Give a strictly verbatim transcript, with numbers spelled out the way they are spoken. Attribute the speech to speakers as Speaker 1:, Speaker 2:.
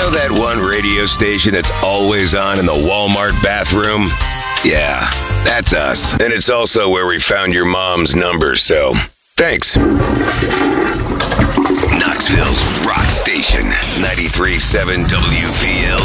Speaker 1: know that one radio station that's always on in the Walmart bathroom? Yeah, that's us. And it's also where we found your mom's number, so thanks. Knoxville's Rock Station, ninety-three point seven W P L